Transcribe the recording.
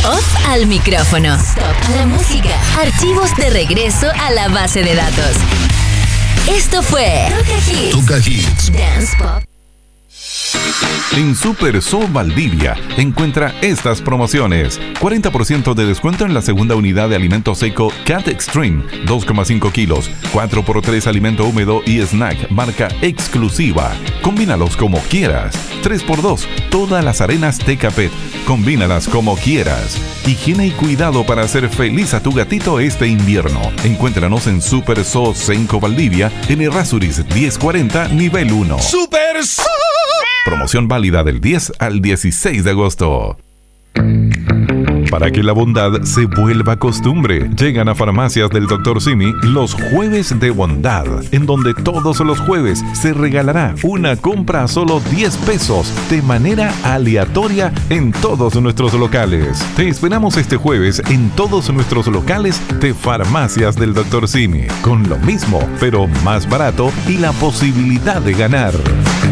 Off al micrófono. Stop a la música. Archivos de regreso a la base de datos. Esto fue Toca Hits. Dance Pop. En Super So Valdivia encuentra estas promociones: 40% de descuento en la segunda unidad de alimento seco Cat Extreme, 2,5 kilos, 4x3 alimento húmedo y snack marca exclusiva. Combínalos como quieras. 3x2, todas las arenas Tecapet. Combínalas como quieras. Higiene y cuidado para hacer feliz a tu gatito este invierno. Encuéntranos en Super So Senco Valdivia, en Errázuriz 1040, nivel 1. Super So. Promoción válida del 10 al 16 de agosto. Para que la bondad se vuelva costumbre, llegan a Farmacias del Dr. Simi los Jueves de Bondad, en donde todos los jueves se regalará una compra a solo 10 pesos de manera aleatoria en todos nuestros locales. Te esperamos este jueves en todos nuestros locales de Farmacias del Dr. Simi, con lo mismo, pero más barato y la posibilidad de ganar.